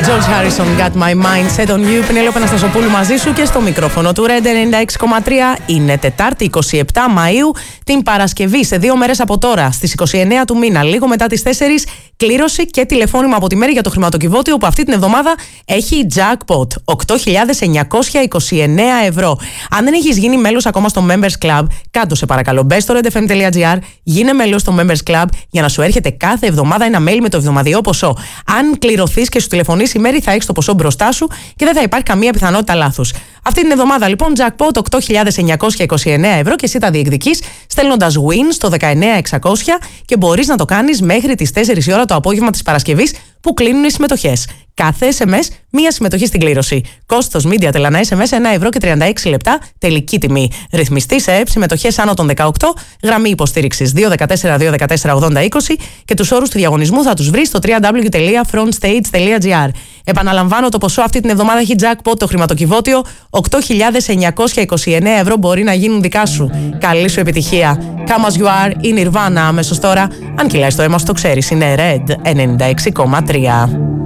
George Harrison, Got My Mind Set on You. Πινελόπη Αναστασοπούλου μαζί σου και στο μικρόφωνο του Red 96,3. Είναι Τετάρτη 27 Μαΐου, την Παρασκευή, σε 2 μέρες από τώρα, στις 29 του μήνα, λίγο μετά τις 4, κλήρωση και τηλεφώνημα από τη Μέρη για το χρηματοκιβώτιο που αυτή την εβδομάδα έχει jackpot 8.929 ευρώ. Αν δεν έχεις γίνει μέλος ακόμα στο Members Club, κάτω σε παρακαλώ, μπες στο redfm.gr, γίνε μέλος στο Members Club για να σου έρχεται κάθε εβδομάδα ένα mail με το εβδομαδιαίο ποσό. Αν κληρωθείς και σου τηλεφωνήσει η Μέρη, θα έχεις το ποσό μπροστά σου και δεν θα υπάρχει καμία πιθανότητα λάθους. Αυτή την εβδομάδα λοιπόν jackpot 8.929 ευρώ και εσύ τα διεκδικείς στέλνοντας win στο 19600 και μπορείς να το κάνεις μέχρι τις 4 η ώρα το απόγευμα της Παρασκευής που κλείνουν οι συμμετοχές. Κάθε SMS, μία συμμετοχή στην κλήρωση. Κόστος Media Telana SMS 1 ευρώ και 36 λεπτά, τελική τιμή. Ρυθμιστή σε ΕΠ, συμμετοχές άνω των 18, γραμμή υποστήριξης 214-214-80-20 και τους όρους του διαγωνισμού θα τους βρεις στο www.frontstage.gr. Επαναλαμβάνω, το ποσό αυτή την εβδομάδα έχει jackpot το χρηματοκιβώτιο 8.929 ευρώ μπορεί να γίνουν δικά σου. Καλή σου επιτυχία. Come as you are, η Nirvana αμέσως τώρα. Αν κυλάει το αίμα σου το ξέρεις, είναι Red 96,3.